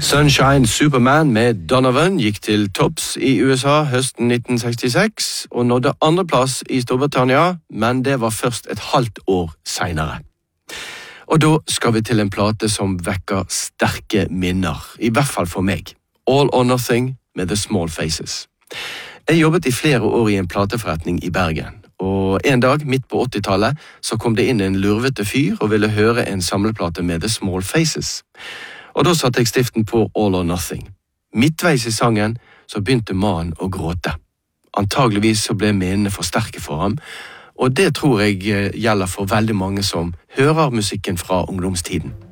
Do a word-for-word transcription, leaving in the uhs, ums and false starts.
Sunshine Superman med Donovan gikk til topps i U S A høsten nitten sekstiseks og nådde andreplass i Storbritannia, men det var først et halvt år senere. Og da skal vi til en plate som vekker sterke minner, i hvert fall for meg. All or Nothing med The Small Faces. Jeg jobbet i flere år i en plateforretning i Bergen, og en dag midt på åttitallet så kom det inn en lurvete fyr og ville høre en samleplate med The Small Faces. Og da satte jeg stiften på All or Nothing. Midtveis i sangen så begynte mannen å gråte. Antageligvis så ble minnene for sterke for ham, og det tror jeg gjelder for veldig mange som hører musikken fra ungdomstiden.